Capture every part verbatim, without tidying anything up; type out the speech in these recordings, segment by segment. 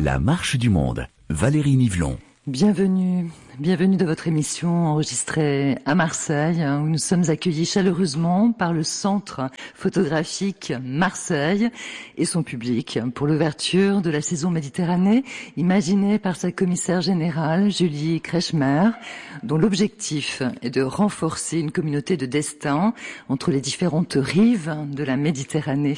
La marche du monde. Valérie Nivelon. Bienvenue, bienvenue dans votre émission enregistrée à Marseille, où nous sommes accueillis chaleureusement par le Centre photographique Marseille et son public pour l'ouverture de la saison Méditerranée, imaginée par sa commissaire générale Julie Kretschmer, dont l'objectif est de renforcer une communauté de destin entre les différentes rives de la Méditerranée.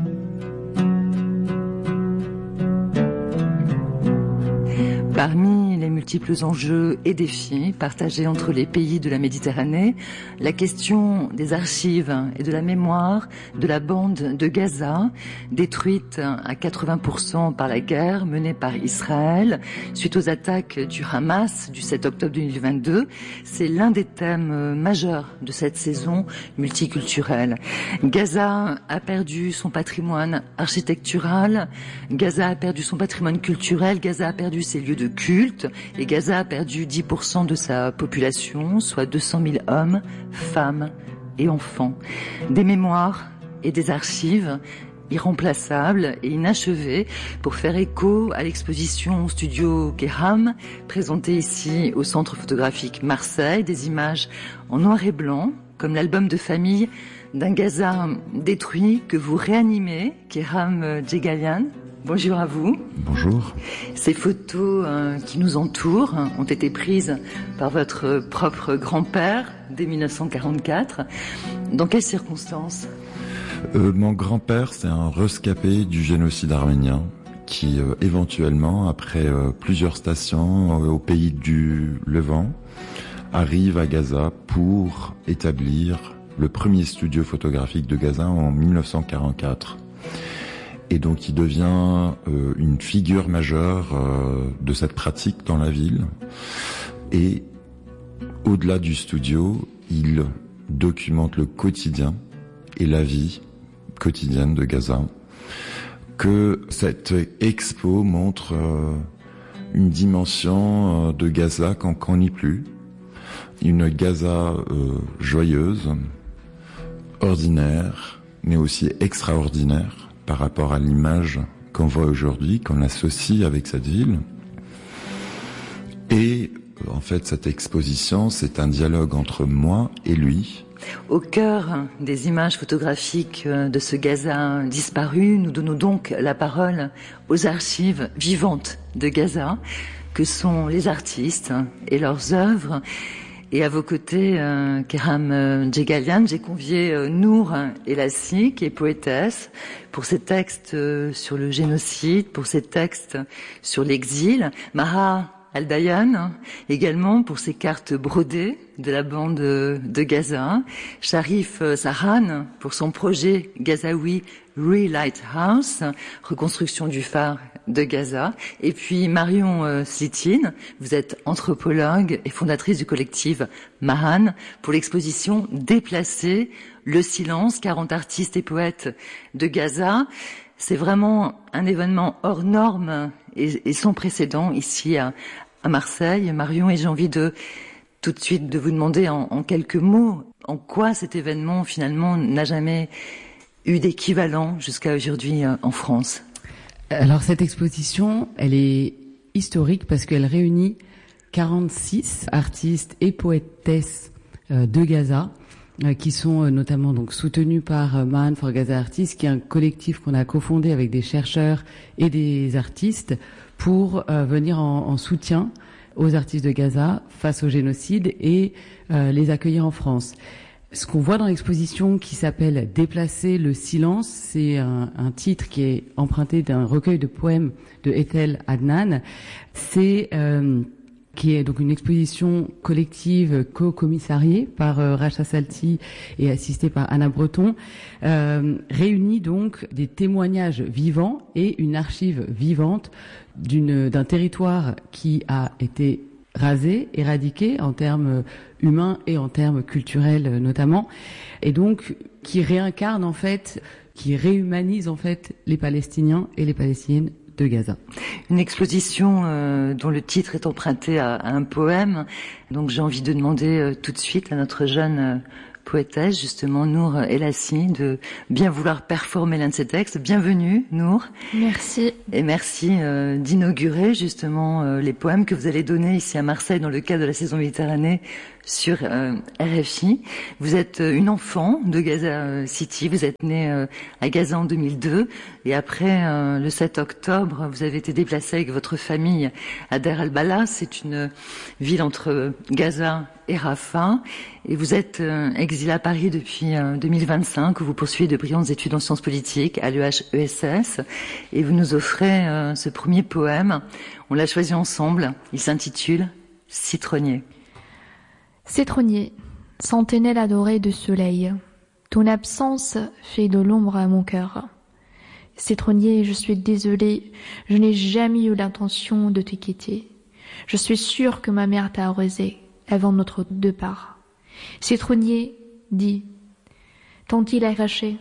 Parmi les multiples enjeux et défis partagés entre les pays de la Méditerranée, la question des archives et de la mémoire de la bande de Gaza, détruite à quatre-vingts pour cent par la guerre menée par Israël suite aux attaques du Hamas du sept octobre deux mille vingt-deux, c'est l'un des thèmes majeurs de cette saison multiculturelle. Gaza a perdu son patrimoine architectural, Gaza a perdu son patrimoine culturel, Gaza a perdu ses lieux de culte et Gaza a perdu dix pour cent de sa population, soit deux cent mille hommes, femmes et enfants. Des mémoires et des archives irremplaçables et inachevées pour faire écho à l'exposition Studio Kehram, présentée ici au Centre photographique Marseille, des images en noir et blanc, comme l'album de famille d'un Gaza détruit que vous réanimez, Kehram Djegalian. Bonjour à vous. Bonjour. Ces photos euh, qui nous entourent ont été prises par votre propre grand-père dès mille neuf cent quarante-quatre. Dans quelles circonstances ? euh, Mon grand-père, c'est un rescapé du génocide arménien qui, euh, éventuellement, après euh, plusieurs stations euh, au pays du Levant, arrive à Gaza pour établir le premier studio photographique de Gaza en mille neuf cent quarante-quatre. Et donc il devient euh, une figure majeure euh, de cette pratique dans la ville. Et au-delà du studio, il documente le quotidien et la vie quotidienne de Gaza. Que cette expo montre euh, une dimension euh, de Gaza qu'on qu'on n'y plus. Une Gaza euh, joyeuse, ordinaire, mais aussi extraordinaire par rapport à l'image qu'on voit aujourd'hui, qu'on associe avec cette ville. Et en fait, cette exposition, c'est un dialogue entre moi et lui. Au cœur des images photographiques de ce Gaza disparu, nous donnons donc la parole aux archives vivantes de Gaza, que sont les artistes et leurs œuvres. Et à vos côtés, euh, Kehram Djegalian, j'ai convié euh, Nour Elassi, qui est poétesse, pour ses textes euh, sur le génocide, pour ses textes sur l'exil. Maha Al-Dayan, également pour ses cartes brodées de la bande de Gaza. Sharif Sahan, pour son projet Gazaoui Re-Lighthouse, reconstruction du phare de Gaza. Et puis Marion euh, Slitine, vous êtes anthropologue et fondatrice du collectif Mahan pour l'exposition Déplacés, le silence, quarante artistes et poètes de Gaza. C'est vraiment un événement hors norme et, et sans précédent ici à, à Marseille. Marion, et j'ai envie de tout de suite de vous demander en, en quelques mots en quoi cet événement finalement n'a jamais eu d'équivalent jusqu'à aujourd'hui euh, en France. Alors cette exposition, elle est historique parce qu'elle réunit quarante-six artistes et poétesses euh, de Gaza euh, qui sont euh, notamment donc soutenus par euh, Mahan for Gaza Artists, qui est un collectif qu'on a cofondé avec des chercheurs et des artistes pour euh, venir en, en soutien aux artistes de Gaza face au génocide et euh, les accueillir en France. Ce qu'on voit dans l'exposition qui s'appelle « Déplacer le silence », c'est un, un titre qui est emprunté d'un recueil de poèmes de Ethel Adnan. C'est euh, qui est donc une exposition collective co-commissariée par euh, Racha Salti et assistée par Anna Breton, euh, réunit donc des témoignages vivants et une archive vivante d'une d'un territoire qui a été rasé, éradiqué en termes humains et en termes culturels notamment, et donc qui réincarne en fait, qui réhumanise en fait les Palestiniens et les Palestiniennes de Gaza. Une exposition euh, dont le titre est emprunté à, à un poème, donc j'ai envie de demander euh, tout de suite à notre jeune euh, poétesse, justement, Nour Elassi, de bien vouloir performer l'un de ses textes. Bienvenue, Nour. Merci. Et merci euh, d'inaugurer, justement, euh, les poèmes que vous allez donner ici à Marseille dans le cadre de la saison Méditerranée sur euh, R F I. Vous êtes euh, une enfant de Gaza City, vous êtes née euh, à Gaza en deux mille deux, et après euh, le sept octobre, vous avez été déplacée avec votre famille à Deir al-Balah. C'est une ville entre Gaza et Rafah, et vous êtes euh, exilée à Paris depuis euh, deux mille vingt-cinq, où vous poursuivez de brillantes études en sciences politiques à l'E H E S S, et vous nous offrez euh, ce premier poème. On l'a choisi ensemble, il s'intitule « Citronnier ». Citronnier, sentinelle adorée du soleil, ton absence fait de l'ombre à mon cœur. Citronnier, je suis désolée, je n'ai jamais eu l'intention de te quitter. Je suis sûre que ma mère t'a arrosé avant notre départ. Citronnier, dis, t'ont-ils arraché?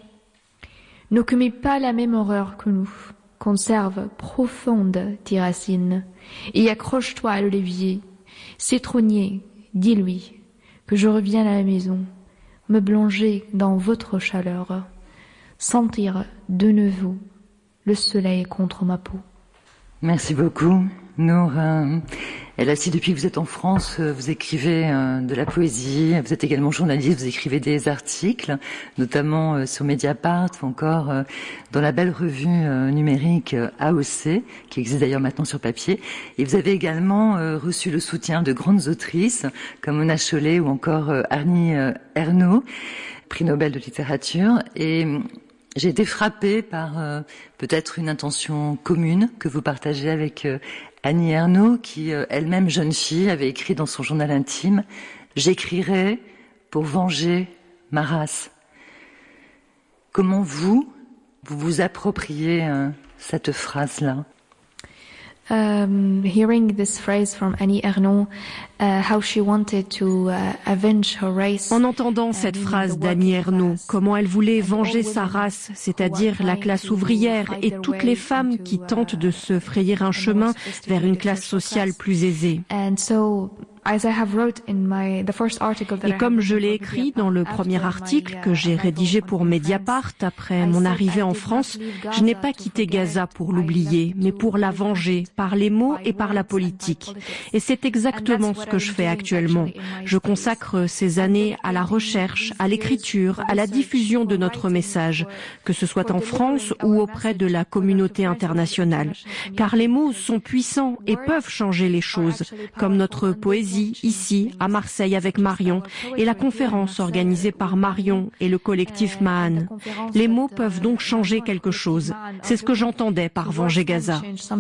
Ne commets pas la même horreur que nous. Conserve profonde tes racines et accroche-toi à l'olivier. Citronnier, dis-lui que je reviens à la maison, me plonger dans votre chaleur, sentir de nouveau le soleil contre ma peau. Merci beaucoup, Nour euh, Elassi. Depuis que vous êtes en France, vous écrivez euh, de la poésie, vous êtes également journaliste, vous écrivez des articles, notamment euh, sur Mediapart, ou encore euh, dans la belle revue euh, numérique euh, A O C, qui existe d'ailleurs maintenant sur papier. Et vous avez également euh, reçu le soutien de grandes autrices, comme Mona Chollet ou encore euh, Annie euh, Ernaux, prix Nobel de littérature. Et j'ai été frappée par euh, peut-être une intention commune que vous partagez avec euh, Annie Ernaux, qui euh, elle-même jeune fille avait écrit dans son journal intime « J'écrirai pour venger ma race ». Comment vous, vous vous appropriez euh, cette phrase-là? Um, hearing this phrase from Annie Ernaux, uh, how she wanted to uh, avenge her race. En entendant cette phrase d'Annie Ernaux, comment elle voulait venger sa race, c'est-à-dire la classe ouvrière et toutes les femmes qui tentent de se frayer un chemin vers une classe sociale plus aisée. And so, as I have wrote in my the first article that Et comme je l'ai écrit dans le premier article que j'ai rédigé pour Mediapart après mon arrivée en France, je n'ai pas quitté Gaza pour l'oublier, mais pour la venger, par les mots et par la politique. Et c'est exactement ce que je fais actuellement. Je consacre ces années à la recherche, à l'écriture, à la diffusion de notre message, que ce soit en France ou auprès de la communauté internationale. Car les mots sont puissants et peuvent changer les choses, comme notre poésie ici, à Marseille, avec Marion, et la conférence organisée par Marion et le collectif Mahan. Les mots peuvent donc changer quelque chose. C'est ce que j'entendais par venger Gaza.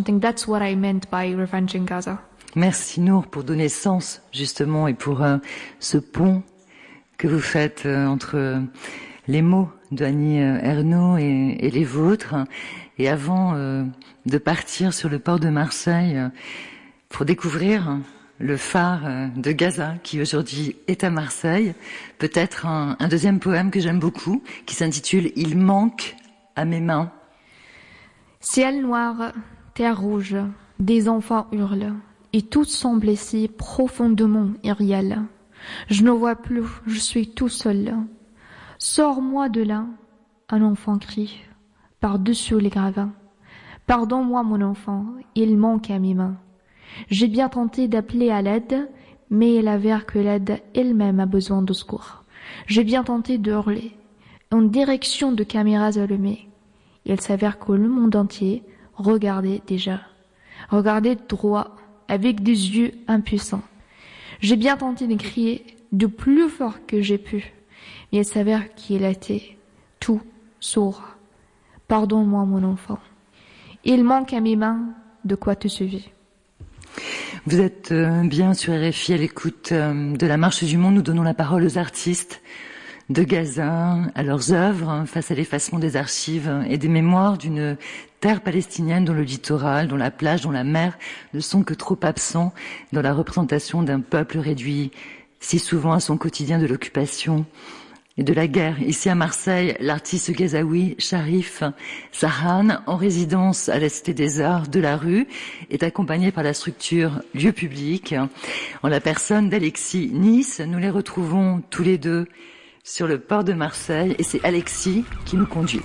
Merci Nour pour donner sens, justement, et pour euh, ce pont que vous faites euh, entre euh, les mots d'Annie euh, Ernaux et, et les vôtres. Et avant euh, de partir sur le port de Marseille euh, pour découvrir le phare de Gaza, qui aujourd'hui est à Marseille, peut-être un, un deuxième poème que j'aime beaucoup, qui s'intitule « Il manque à mes mains ». Ciel noir, terre rouge, des enfants hurlent, et tout semble si profondément irréel. Je ne vois plus, je suis tout seul. Sors-moi de là, un enfant crie, par-dessus les gravats. Pardonne-moi mon enfant, il manque à mes mains. J'ai bien tenté d'appeler à l'aide, mais il avère que l'aide elle-même a besoin de secours. J'ai bien tenté de hurler, en direction de caméras allumées. Il s'avère que le monde entier regardait déjà. Regardait droit, avec des yeux impuissants. J'ai bien tenté de crier du plus fort que j'ai pu, mais il s'avère qu'il était tout sourd. Pardonne-moi mon enfant. Il manque à mes mains de quoi te sauver. Vous êtes euh, bien sur R F I à l'écoute euh, de la Marche du Monde. Nous donnons la parole aux artistes de Gaza, à leurs œuvres, face à l'effacement des archives et des mémoires d'une terre palestinienne dont le littoral, dont la plage, dont la mer ne sont que trop absents dans la représentation d'un peuple réduit si souvent à son quotidien de l'occupation et de la guerre. Ici à Marseille, l'artiste gazaoui Sharif Sahan, en résidence à la Cité des Arts de la Rue, est accompagné par la structure Lieu Public. En la personne d'Alexis Nice, nous les retrouvons tous les deux sur le port de Marseille et c'est Alexis qui nous conduit.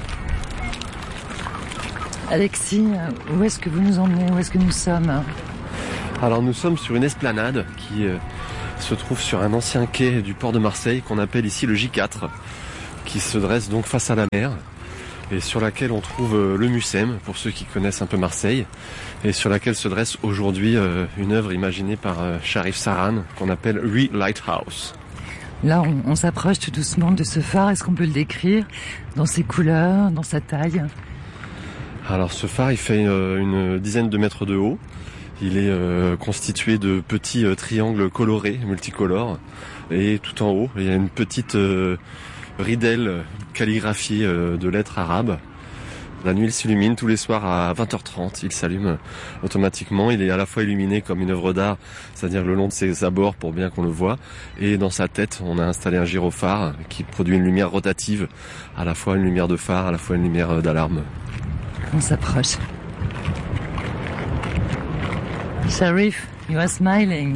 Alexis, où est-ce que vous nous emmenez? Où est-ce que nous sommes? Alors nous sommes sur une esplanade qui euh, se trouve sur un ancien quai du port de Marseille qu'on appelle ici le J quatre, qui se dresse donc face à la mer et sur laquelle on trouve euh, le Mucem, pour ceux qui connaissent un peu Marseille, et sur laquelle se dresse aujourd'hui euh, une œuvre imaginée par euh, Sharif Saran qu'on appelle Re-Lighthouse. Là, on, on s'approche tout doucement de ce phare. Est-ce qu'on peut le décrire dans ses couleurs, dans sa taille? Alors ce phare, il fait euh, une dizaine de mètres de haut. Il est euh, constitué de petits euh, triangles colorés, multicolores, et tout en haut, il y a une petite euh, ridelle calligraphiée euh, de lettres arabes. La nuit, il s'illumine tous les soirs à vingt heures trente. Il s'allume automatiquement. Il est à la fois illuminé comme une œuvre d'art, c'est-à-dire le long de ses abords pour bien qu'on le voit. Et dans sa tête, on a installé un gyrophare qui produit une lumière rotative, à la fois une lumière de phare, à la fois une lumière d'alarme. On s'approche. Sharif, you are smiling.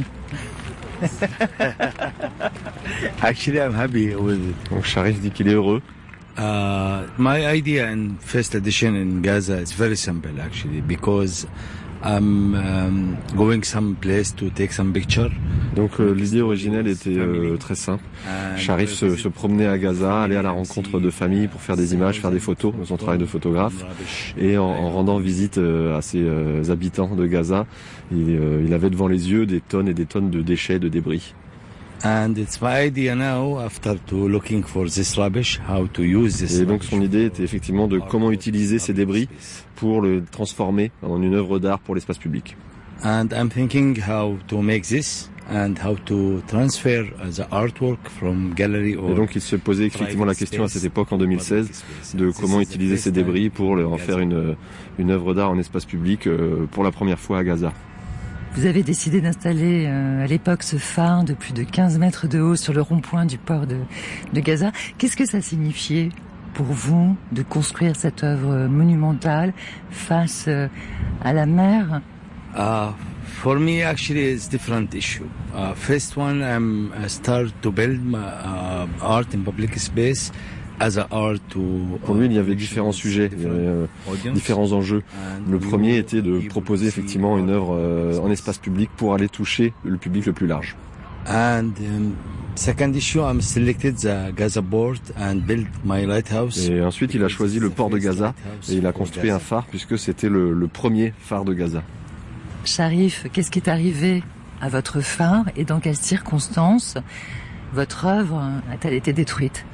Actually, I'm happy with it. Donc Sharif dit qu'il est heureux. Uh, my idea in first edition in Gaza is very simple actually because I'm um, going some place to take some picture. Donc euh, l'idée originelle était euh, très simple. Sharif se, se promenait à Gaza, allait à la rencontre de familles pour faire des images, faire des photos, son travail de photographe. Et en, en rendant visite euh, à ses euh, habitants de Gaza, il, euh, il avait devant les yeux des tonnes et des tonnes de déchets, de débris. And it's my idea now, after to looking for this rubbish, how to use this. Et donc son idée était effectivement de comment utiliser ces débris pour le transformer en une œuvre d'art pour l'espace public. And I'm thinking how to make this and how to transfer the artwork from gallery or. Et donc il se posait effectivement la question à cette époque en deux mille seize de comment utiliser ces débris pour en faire une une œuvre d'art en espace public pour la première fois à Gaza. Vous avez décidé d'installer euh, à l'époque ce phare de plus de quinze mètres de haut sur le rond-point du port de, de Gaza. Qu'est-ce que ça signifiait pour vous de construire cette œuvre monumentale face euh, à la mer? Uh, for me, actually, it's different issue. Uh, first one, I'm I start to build my uh, art in public space. Pour lui, il y avait différents sujets, il y avait euh, différents enjeux. Le premier était de proposer effectivement une œuvre euh, en espace public pour aller toucher le public le plus large. And um, second issue, I'm selected the Gaza port and built my lighthouse. Et ensuite, il a choisi le port de Gaza et il a construit un phare puisque c'était le, le premier phare de Gaza. Sharif, qu'est-ce qui est arrivé à votre phare et dans quelles circonstances votre œuvre a-t-elle été détruite?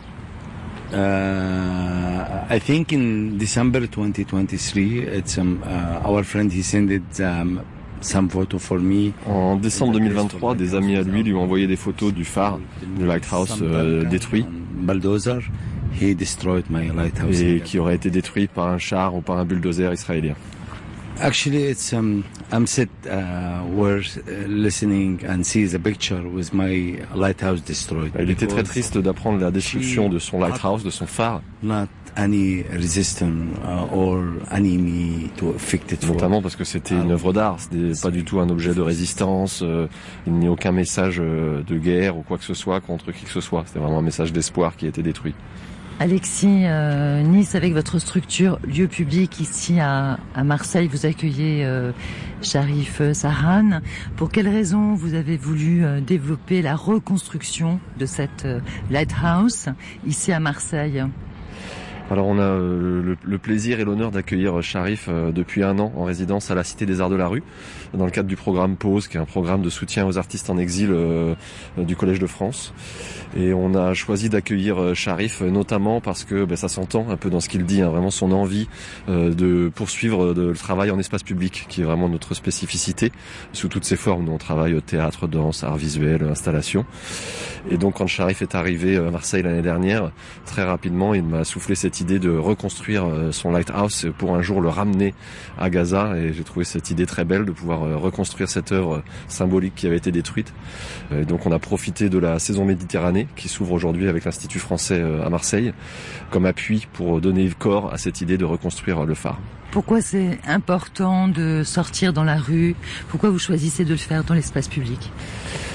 Uh, I think in December twenty twenty-three, it's um, uh, our friend he sent it um, some photo for me. En décembre deux mille vingt-trois, des amis à lui lui ont envoyé des photos du phare, du lighthouse euh, détruit. Bulldozer, he destroyed my lighthouse. Et qui aurait été détruit par un char ou par un bulldozer israélien. Actually, it's um, I'm sit uh, were uh, listening and see the picture with my lighthouse destroyed. Il était très triste d'apprendre la destruction de son lighthouse, de son phare. Not any resistance uh, or enemy to affect it. Notamment parce que c'était une œuvre d'art, c'était pas du tout un objet de résistance. Euh, il n'y a aucun message euh, de guerre ou quoi que ce soit contre qui que ce soit. C'était vraiment un message d'espoir qui a été détruit. Alexis, euh, Nice, avec votre structure lieu public ici à, à Marseille, vous accueillez euh, Sharif Saran. Pour quelles raisons vous avez voulu euh, développer la reconstruction de cette euh, lighthouse ici à Marseille? Alors on a euh, le, le plaisir et l'honneur d'accueillir Sharif euh, depuis un an en résidence à la Cité des Arts de la Rue, dans le cadre du programme Pause, qui est un programme de soutien aux artistes en exil euh, du Collège de France. Et on a choisi d'accueillir Sharif notamment parce que ben, ça s'entend un peu dans ce qu'il dit, hein, vraiment son envie euh, de poursuivre de, le travail en espace public, qui est vraiment notre spécificité sous toutes ses formes. Nous on travaille au théâtre, danse, art visuel, installation. Et donc quand Sharif est arrivé à Marseille l'année dernière, très rapidement il m'a soufflé cette idée de reconstruire son lighthouse pour un jour le ramener à Gaza, et j'ai trouvé cette idée très belle de pouvoir reconstruire cette œuvre symbolique qui avait été détruite. Et donc on a profité de la saison Méditerranée qui s'ouvre aujourd'hui avec l'Institut français à Marseille comme appui pour donner corps à cette idée de reconstruire le phare. Pourquoi c'est important de sortir dans la rue? Pourquoi vous choisissez de le faire dans l'espace public?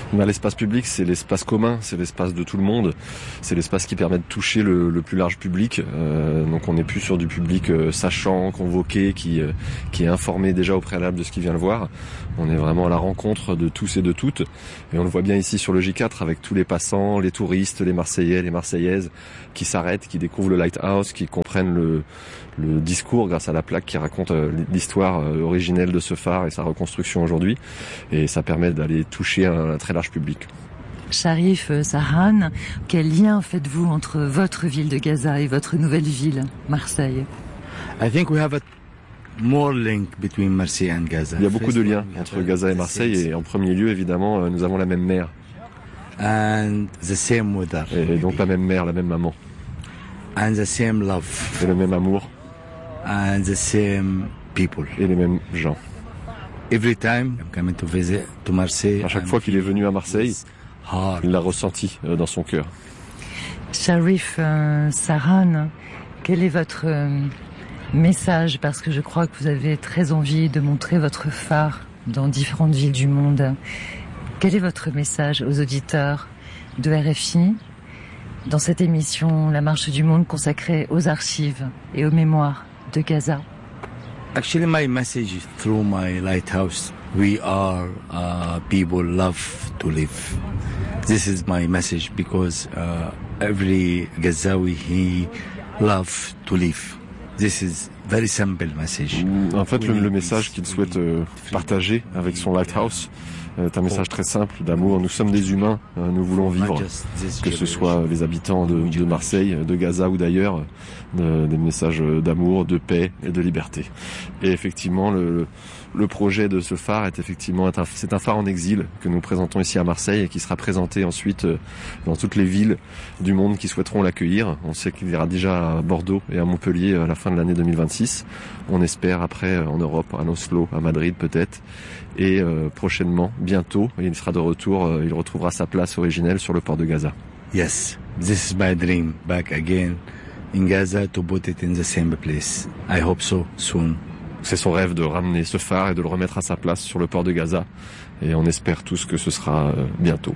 Ben, l'espace public, c'est l'espace commun, c'est l'espace de tout le monde, c'est l'espace qui permet de toucher le, le plus large public. Euh, donc on n'est plus sur du public euh, sachant, convoqué, qui, euh, qui est informé déjà au préalable de ce qu'il vient le voir. On est vraiment à la rencontre de tous et de toutes. Et on le voit bien ici sur le J quatre avec tous les passants, les touristes, les Marseillais, les Marseillaises qui s'arrêtent, qui découvrent le Lighthouse, qui comprennent le, le discours grâce à la plaque qui raconte euh, l'histoire euh, originelle de ce phare et sa reconstruction aujourd'hui. Et ça permet d'aller toucher un, un très large public. Sharif Sahran, quel lien faites-vous entre votre ville de Gaza et votre nouvelle ville, Marseille? I think we have a more link between Marseille and Gaza. Il y a beaucoup de liens entre Gaza et Marseille et en premier lieu, évidemment, nous avons la même mère. And the same mother. Et donc la même mère, la même maman. And the same love. Et le même amour. And the same people. Et les mêmes gens. Every time I'm coming to visit to Marseille. À chaque fois qu'il est venu à Marseille, il l'a ressenti dans son cœur. Sharif euh, Sahran, quel est votre euh, message? Parce que je crois que vous avez très envie de montrer votre phare dans différentes villes du monde. Quel est votre message aux auditeurs de R F I dans cette émission La Marche du Monde consacrée aux archives et aux mémoires de Gaza? Actually, my message is through my lighthouse. We are uh, people love to live. This is my message because uh, every Gazawi he love to live. This is very simple message. En fait, le, le message qu'il souhaite euh, partager avec son lighthouse est un message très simple d'amour. Nous sommes des humains, nous voulons vivre, que ce soit les habitants de, de Marseille, de Gaza ou d'ailleurs, de, des messages d'amour, de paix et de liberté. Et effectivement, le, le projet de ce phare est effectivement, c'est un phare en exil que nous présentons ici à Marseille et qui sera présenté ensuite dans toutes les villes du monde qui souhaiteront l'accueillir. On sait qu'il ira déjà à Bordeaux et à Montpellier à la fin de l'année deux mille vingt-six. On espère après en Europe, à Oslo, à Madrid peut-être. Et euh, prochainement, bientôt, il sera de retour, euh, il retrouvera sa place originelle sur le port de Gaza. Yes, this is my dream, back again in Gaza to put it in the same place. I hope so, soon. C'est son rêve de ramener ce phare et de le remettre à sa place sur le port de Gaza. Et on espère tous que ce sera euh, bientôt.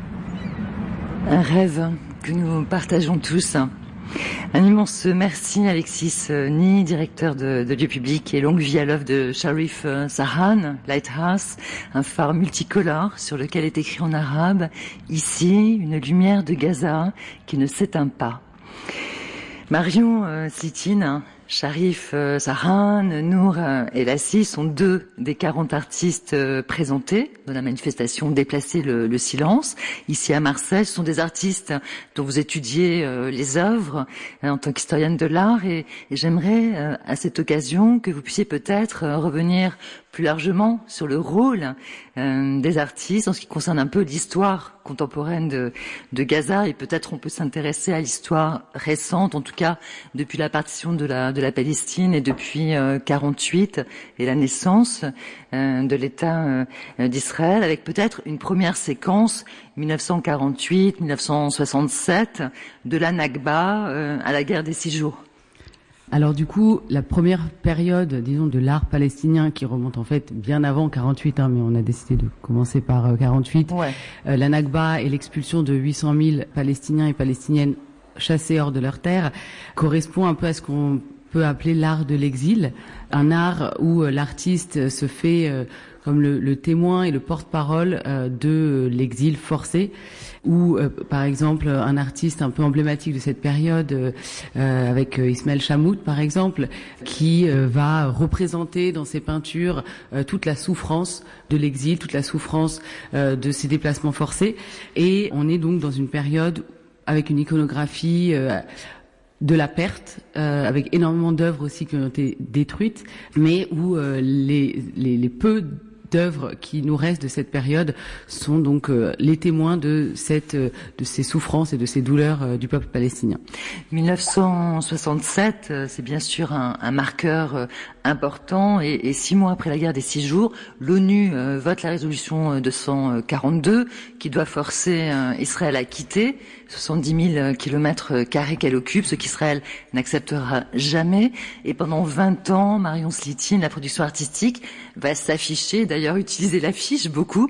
Un rêve que nous partageons tous. Un immense merci Alexis Ni, directeur de, de lieux publics et longue vie à l'œuvre de Sharif Sahran, Lighthouse, un phare multicolore sur lequel est écrit en arabe « Ici, une lumière de Gaza qui ne s'éteint pas ». Marion euh, Slitine, Sharif euh, Sahran, Nour euh, et Lassi sont deux des quarante artistes euh, présentés dans la manifestation Déplacer le, le silence. Ici à Marseille, ce sont des artistes dont vous étudiez euh, les œuvres euh, en tant qu'historienne de l'art et, et j'aimerais euh, à cette occasion que vous puissiez peut-être euh, revenir plus largement sur le rôle euh, des artistes en ce qui concerne un peu l'histoire contemporaine de, de Gaza et peut-être on peut s'intéresser à l'histoire récente, en tout cas depuis la partition de la, de la Palestine et depuis euh, quarante-huit et la naissance euh, de l'État euh, d'Israël avec peut-être une première séquence mille neuf cent quarante-huit mille neuf cent soixante-sept de la Nakba euh, à la guerre des six jours. Alors du coup, la première période, disons, de l'art palestinien qui remonte en fait bien avant quarante-huit, hein, mais on a décidé de commencer par euh, quarante-huit, ouais. euh, la Nakba et l'expulsion de huit cent mille Palestiniens et Palestiniennes chassés hors de leur terre, correspond un peu à ce qu'on peut appeler l'art de l'exil, un art où euh, l'artiste se fait euh, comme le, le témoin et le porte-parole euh, de l'exil forcé, ou euh, par exemple un artiste un peu emblématique de cette période euh, euh, avec euh, Ismaël Chamout par exemple, qui euh, va représenter dans ses peintures euh, toute la souffrance de l'exil, toute la souffrance euh, de ces déplacements forcés, et on est donc dans une période avec une iconographie euh, de la perte, euh, avec énormément d'œuvres aussi qui ont été détruites, mais où euh, les, les, les peu d'œuvres qui nous restent de cette période sont donc euh, les témoins de cette euh, de ces souffrances et de ces douleurs euh, du peuple palestinien. mille neuf cent soixante-sept, euh, c'est bien sûr un, un marqueur euh, important et, et six mois après la guerre des six jours, l'ONU euh, vote la résolution deux cent quarante-deux qui doit forcer euh, Israël à quitter soixante-dix mille kilomètres carrés qu'elle occupe, ce qu'Israël n'acceptera jamais. Et pendant vingt ans, Marion Slitine, la production artistique, va s'afficher, d'ailleurs utiliser l'affiche beaucoup,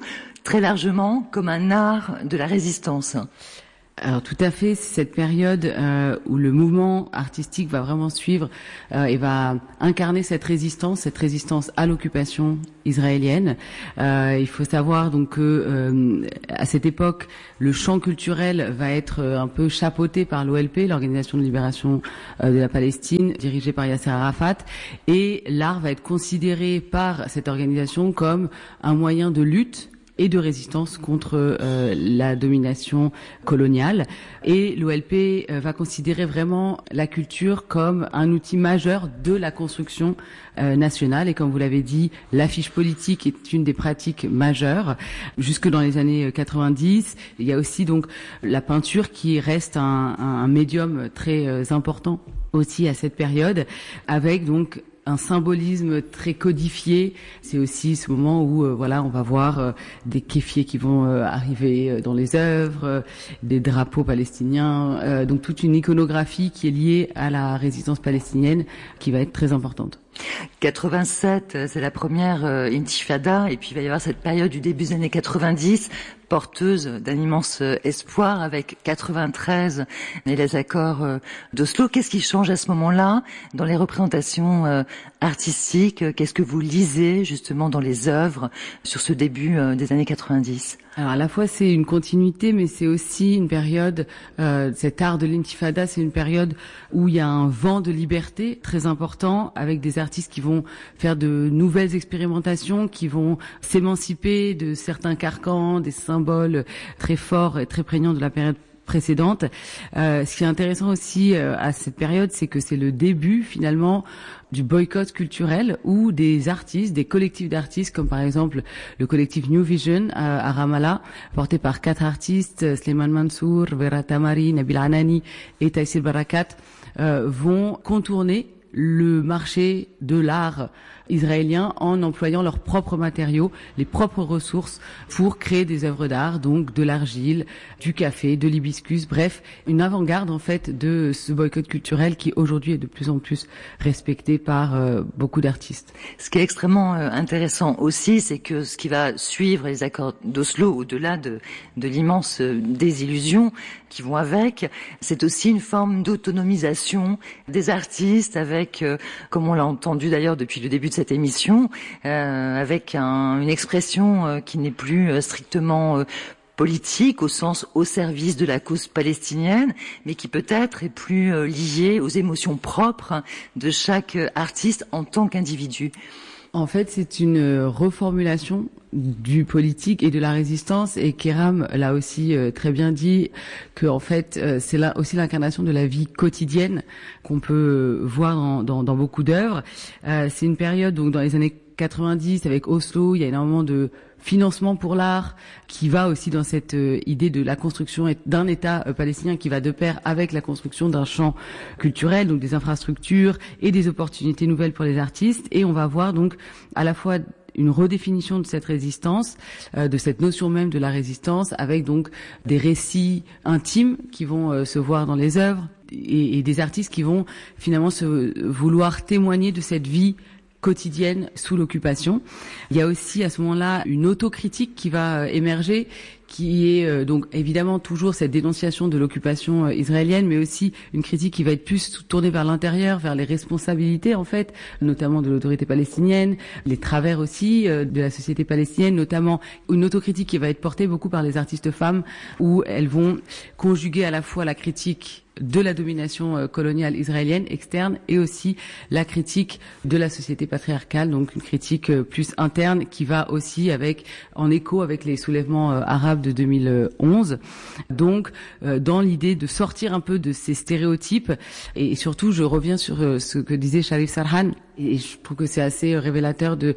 très largement comme un art de la résistance. Alors tout à fait, c'est cette période euh, où le mouvement artistique va vraiment suivre euh, et va incarner cette résistance, cette résistance à l'occupation israélienne. Euh, il faut savoir donc que euh, à cette époque, le champ culturel va être euh, un peu chapeauté par l'O L P, l'Organisation de libération euh, de la Palestine, dirigée par Yasser Arafat, et l'art va être considéré par cette organisation comme un moyen de lutte et de résistance contre euh, la domination coloniale. Et l'O L P euh, va considérer vraiment la culture comme un outil majeur de la construction euh, nationale. Et comme vous l'avez dit, l'affiche politique est une des pratiques majeures. Jusque dans les années quatre-vingt-dix, il y a aussi donc la peinture qui reste un, un, un médium très euh, important aussi à cette période, avec donc un symbolisme très codifié. C'est aussi ce moment où euh, voilà, on va voir euh, des kéfiers qui vont euh, arriver euh, dans les œuvres, euh, des drapeaux palestiniens, euh, donc toute une iconographie qui est liée à la résistance palestinienne qui va être très importante. quatre-vingt-sept, c'est la première euh, intifada, et puis il va y avoir cette période du début des années quatre-vingt-dix, porteuse d'un immense euh, espoir, avec quatre-vingt-treize et les accords euh, d'Oslo. Qu'est-ce qui change à ce moment-là dans les représentations euh, artistiques? Qu'est-ce que vous lisez justement dans les œuvres sur ce début euh, des années quatre-vingt-dix? Alors à la fois c'est une continuité, mais c'est aussi une période, euh, cet art de l'intifada, c'est une période où il y a un vent de liberté très important, avec des artistes qui vont faire de nouvelles expérimentations, qui vont s'émanciper de certains carcans, des symboles très forts et très prégnants de la période précédente. Euh, ce qui est intéressant aussi euh, à cette période, c'est que c'est le début finalement du boycott culturel, où des artistes, des collectifs d'artistes, comme par exemple le collectif New Vision à, à Ramallah, porté par quatre artistes, Sleiman Mansour, Vera Tamari, Nabil Anani et Taïsir Barakat, euh, vont contourner le marché de l'art israélien en employant leurs propres matériaux, les propres ressources pour créer des œuvres d'art, donc de l'argile, du café, de l'hibiscus, bref, une avant-garde en fait de ce boycott culturel qui aujourd'hui est de plus en plus respecté par euh, beaucoup d'artistes. Ce qui est extrêmement euh, intéressant aussi, c'est que ce qui va suivre les accords d'Oslo, au-delà de, de l'immense euh, désillusion qui vont avec, c'est aussi une forme d'autonomisation des artistes avec, euh, comme on l'a entendu d'ailleurs depuis le début de cette émission, euh, avec un, une expression euh, qui n'est plus euh, strictement euh, politique au sens au service de la cause palestinienne, mais qui peut-être est plus euh, liée aux émotions propres de chaque euh, artiste en tant qu'individu. En fait, c'est une reformulation du politique et de la résistance, et Kheiram l'a aussi euh, très bien dit, que en fait euh, c'est là aussi l'incarnation de la vie quotidienne qu'on peut voir dans, dans, dans beaucoup d'œuvres. Euh, c'est une période donc dans les années quatre-vingt-dix avec Oslo, il y a énormément de financement pour l'art qui va aussi dans cette euh, idée de la construction d'un État euh, palestinien qui va de pair avec la construction d'un champ culturel, donc des infrastructures et des opportunités nouvelles pour les artistes. Et on va voir donc à la fois une redéfinition de cette résistance, euh, de cette notion même de la résistance, avec donc des récits intimes qui vont euh, se voir dans les œuvres et, et des artistes qui vont finalement se vouloir témoigner de cette vie quotidienne sous l'occupation. Il y a aussi à ce moment-là une autocritique qui va émerger, qui est euh, donc évidemment toujours cette dénonciation de l'occupation euh, israélienne, mais aussi une critique qui va être plus tournée vers l'intérieur, vers les responsabilités en fait, notamment de l'autorité palestinienne, les travers aussi euh, de la société palestinienne, notamment une autocritique qui va être portée beaucoup par les artistes femmes, où elles vont conjuguer à la fois la critique de la domination euh, coloniale israélienne externe et aussi la critique de la société patriarcale, donc une critique euh, plus interne qui va aussi avec en écho avec les soulèvements euh, arabes de deux mille onze. Donc euh, dans l'idée de sortir un peu de ces stéréotypes, et, et surtout je reviens sur euh, ce que disait Sharif Sarhan, et je trouve que c'est assez révélateur de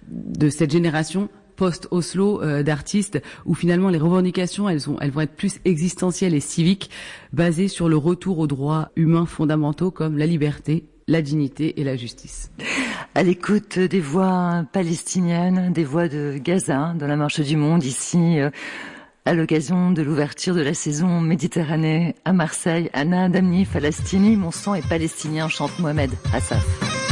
de cette génération post-Oslo euh, d'artistes, où finalement les revendications elles, ont, elles vont être plus existentielles et civiques, basées sur le retour aux droits humains fondamentaux comme la liberté, la dignité et la justice. À l'écoute des voix palestiniennes, des voix de Gaza dans la Marche du Monde, ici euh, à l'occasion de l'ouverture de la saison Méditerranée à Marseille. Anna Damni Falastini, mon sang est palestinien, chante Mohamed Hassaf.